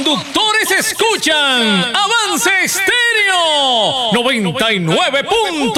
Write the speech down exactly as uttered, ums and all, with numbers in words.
conductores escuchan Avance Estéreo noventa y nueve punto